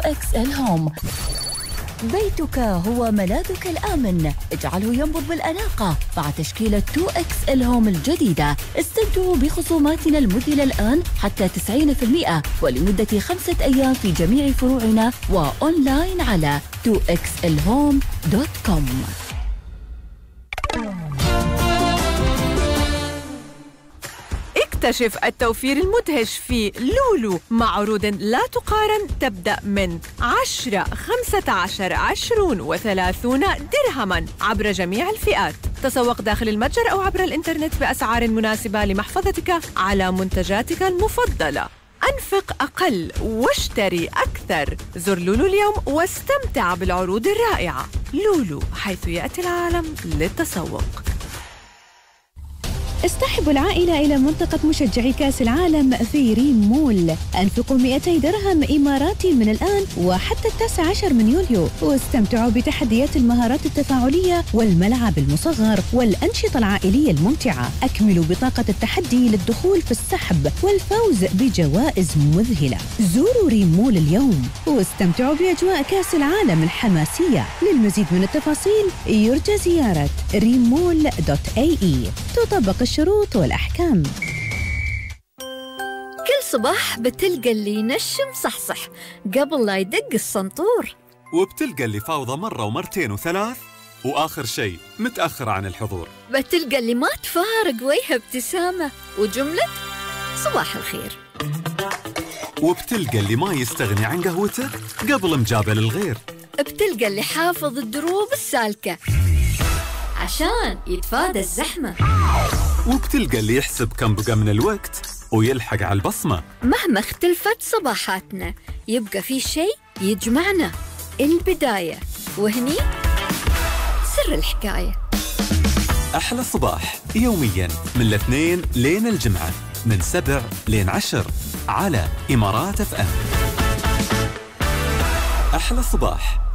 2XL هوم. بيتك هو ملاذك الآمن، اجعله ينبض بالأناقة مع تشكيلة 2XL هوم الجديدة. استمتعوا بخصوماتنا المذهلة الآن حتى 90% ولمدة 5 أيام في جميع فروعنا وأونلاين على 2xlhome.com. اكتشف التوفير المدهش في لولو مع عروض لا تقارن تبدأ من 10 15 20 و30 درهما عبر جميع الفئات. تسوق داخل المتجر أو عبر الإنترنت بأسعار مناسبة لمحفظتك على منتجاتك المفضلة. أنفق أقل واشتري أكثر. زر لولو اليوم واستمتع بالعروض الرائعة. لولو، حيث يأتي العالم للتسوق. اصطحبوا العائلة إلى منطقة مشجعي كأس العالم في ريم مول. أنفقوا 200 درهم إماراتي من الآن وحتى 19 من يوليو، واستمتعوا بتحديات المهارات التفاعلية والملعب المصغر والأنشطة العائلية الممتعة. أكملوا بطاقة التحدي للدخول في السحب والفوز بجوائز مذهلة. زوروا ريم مول اليوم واستمتعوا بأجواء كأس العالم الحماسية. للمزيد من التفاصيل يرجى زيارة rimmall.ae. تطبق الشروط والأحكام. كل صباح بتلقى اللي ينشم صحصح قبل لا يدق السنطور، وبتلقى اللي فاوضة مرة ومرتين وثلاث، وآخر شيء متأخر عن الحضور. بتلقى اللي ما تفارق وجهه ابتسامة وجملة صباح الخير، وبتلقى اللي ما يستغني عن قهوته قبل مجابل الغير. بتلقى اللي حافظ الدروب السالكة عشان يتفادى الزحمة، وبتلقى اللي يحسب كم بقى من الوقت ويلحق على البصمة. مهما اختلفت صباحاتنا يبقى في شيء يجمعنا، البداية، وهني سر الحكاية. أحلى صباح يومياً من الاثنين لين الجمعة من 7 لين 10 على إمارات FM. أحلى صباح